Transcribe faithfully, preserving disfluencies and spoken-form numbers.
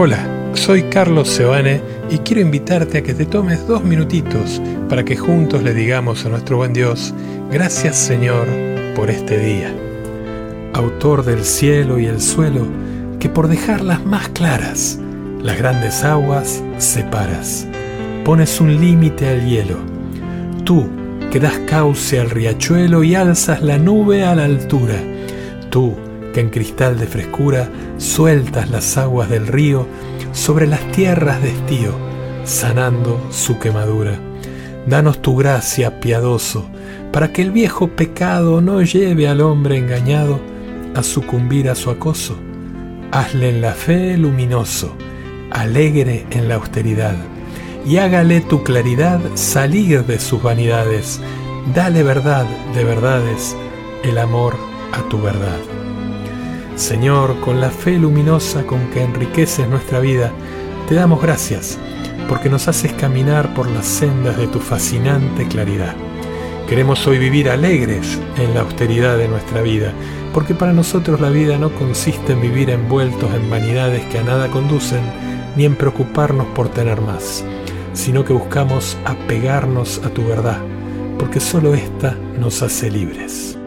Hola, soy Carlos Seoane y quiero invitarte a que te tomes dos minutitos para que juntos le digamos a nuestro buen Dios: gracias, Señor, por este día. Autor del cielo y el suelo, que por dejarlas más claras, las grandes aguas separas, pones un límite al hielo. Tú, que das cauce al riachuelo y alzas la nube a la altura. Tú, que en cristal de frescura sueltas las aguas del río sobre las tierras de estío, sanando su quemadura. Danos tu gracia, piadoso, para que el viejo pecado no lleve al hombre engañado a sucumbir a su acoso. Hazle en la fe luminoso, alegre en la austeridad, y hágale tu claridad salir de sus vanidades. Dale verdad de verdades, el amor a tu verdad. Señor, con la fe luminosa con que enriqueces nuestra vida, te damos gracias, porque nos haces caminar por las sendas de tu fascinante claridad. Queremos hoy vivir alegres en la austeridad de nuestra vida, porque para nosotros la vida no consiste en vivir envueltos en vanidades que a nada conducen, ni en preocuparnos por tener más, sino que buscamos apegarnos a tu verdad, porque solo ésta nos hace libres.